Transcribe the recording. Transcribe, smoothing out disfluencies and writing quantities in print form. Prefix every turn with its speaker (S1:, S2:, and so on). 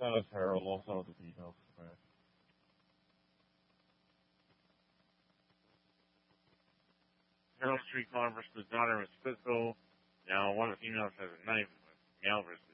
S1: That is Harold. Also the details. Harold Street Farm versus the daughter was physical. Now one of the females has a knife. Male versus